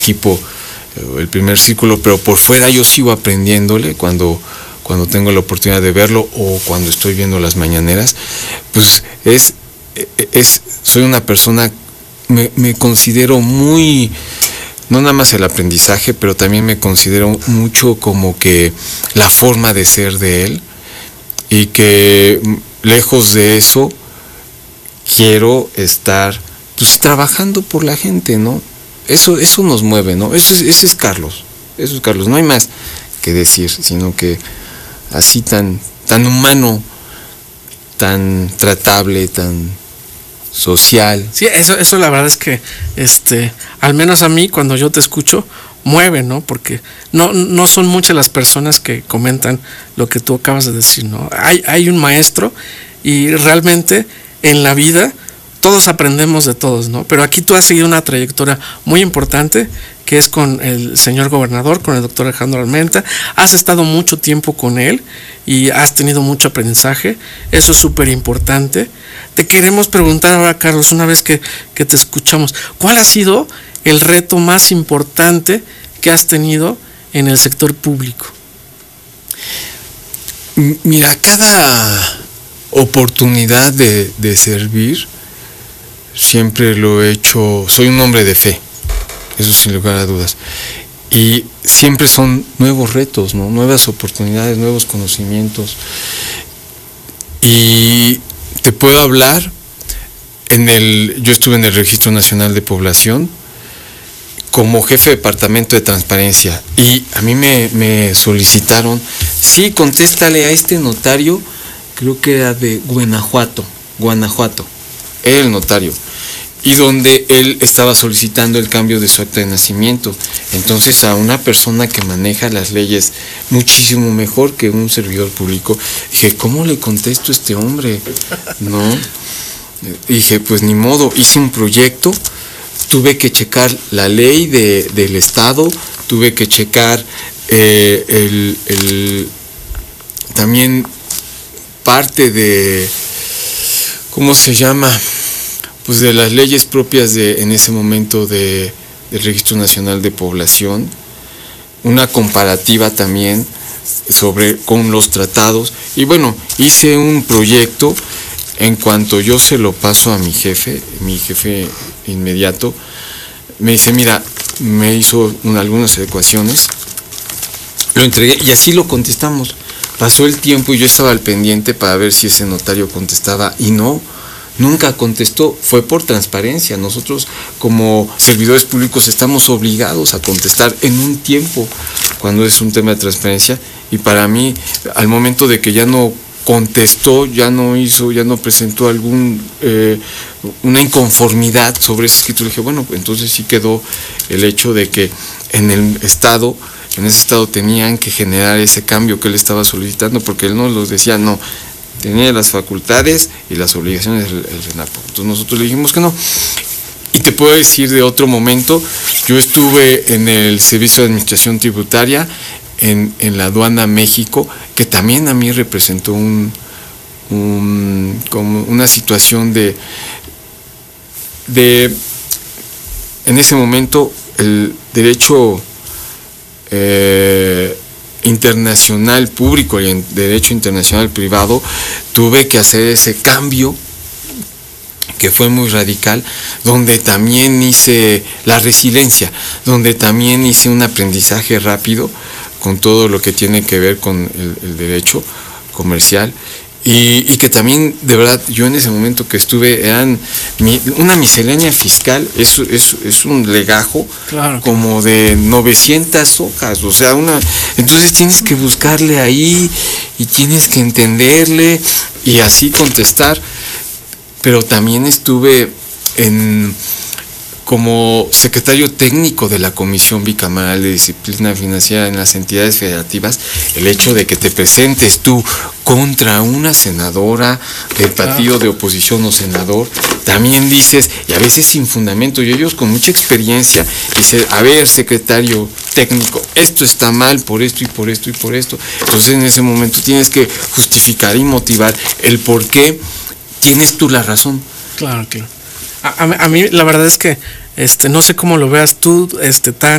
equipo, el primer círculo, pero por fuera yo sigo aprendiéndole cuando tengo la oportunidad de verlo o cuando estoy viendo las mañaneras. Pues soy una persona, me considero muy, no nada más el aprendizaje, pero también me considero mucho como que la forma de ser de él, y que lejos de eso quiero estar pues trabajando por la gente, ¿no? Eso nos mueve, ¿no? Ese es Carlos, no hay más que decir, sino que así tan humano, tan tratable, tan social. Sí, eso la verdad es que al menos a mí, cuando yo te escucho, mueve, ¿no? Porque no son muchas las personas que comentan lo que tú acabas de decir, ¿no? Hay un maestro, y realmente en la vida todos aprendemos de todos, ¿no? Pero aquí tú has seguido una trayectoria muy importante, que es con el señor gobernador, con el doctor Alejandro Armenta. Has estado mucho tiempo con él y has tenido mucho aprendizaje. Eso es súper importante. Te queremos preguntar ahora, Carlos, una vez que te escuchamos, ¿cuál ha sido el reto más importante que has tenido en el sector público? Mira, cada oportunidad de servir, siempre lo he hecho. Soy un hombre de fe, eso sin lugar a dudas, y siempre son nuevos retos, ¿no? Nuevas oportunidades, nuevos conocimientos. Y te puedo hablar, yo estuve en el Registro Nacional de Población como jefe de departamento de transparencia, y a mí me solicitaron, sí, contéstale a este notario, creo que era de Guanajuato, era el notario, y donde él estaba solicitando el cambio de su acta de nacimiento. Entonces, a una persona que maneja las leyes muchísimo mejor que un servidor público, dije, ¿cómo le contesto a este hombre? ¿No? Dije, pues ni modo, hice un proyecto, tuve que checar la ley del Estado, tuve que checar también parte de, ¿cómo se llama? Pues de las leyes propias en ese momento del Registro Nacional de Población, una comparativa también con los tratados, y bueno, hice un proyecto. En cuanto yo se lo paso a mi jefe inmediato, me dice, mira, me hizo algunas adecuaciones, lo entregué y así lo contestamos. Pasó el tiempo y yo estaba al pendiente para ver si ese notario contestaba, y nunca contestó. Fue por transparencia. Nosotros como servidores públicos estamos obligados a contestar en un tiempo cuando es un tema de transparencia, y para mí, al momento de que ya no contestó, ya no presentó una inconformidad sobre ese escrito, le dije, bueno, entonces sí quedó el hecho de que en ese estado tenían que generar ese cambio que él estaba solicitando, porque él no los decía, no, tenía las facultades y las obligaciones del RENAPO. Entonces nosotros le dijimos que no. Y te puedo decir de otro momento, yo estuve en el Servicio de Administración Tributaria, en la Aduana México, que también a mí representó como una situación de en ese momento el derecho internacional público y el derecho internacional privado. Tuve que hacer ese cambio que fue muy radical, donde también hice la resiliencia, donde también hice un aprendizaje rápido con todo lo que tiene que ver con el derecho comercial, y que también, de verdad, yo en ese momento que estuve, eran una miscelánea fiscal, es un legajo, claro, como de 900 hojas, o sea, entonces tienes que buscarle ahí, y tienes que entenderle, y así contestar. Pero también estuve como secretario técnico de la Comisión Bicameral de Disciplina Financiera en las entidades federativas. El hecho de que te presentes tú contra una senadora del partido de oposición o senador, también dices, y a veces sin fundamento, y ellos con mucha experiencia, dicen, a ver, secretario técnico, esto está mal por esto y por esto y por esto. Entonces en ese momento tienes que justificar y motivar el por qué tienes tú la razón. Claro, claro. A mí la verdad es que no sé cómo lo veas tú, tan